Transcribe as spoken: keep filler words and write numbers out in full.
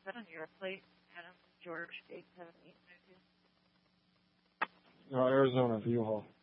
that on your plate? Adam, George, eight seven eight nine two. No, Arizona, U-Haul.